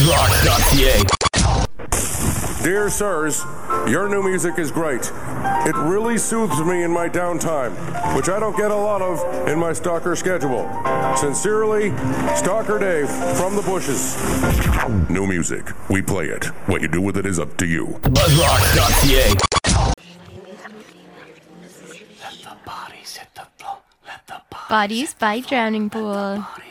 Buzzrock.ca. Dear sirs, your new music is great. It really soothes me in my downtime, which I don't get a lot of in my stalker schedule. Sincerely, Stalker Dave from the bushes. New music. We play it. What you do with it is up to you. Buzzrock.ca. Bodies by Drowning Pool.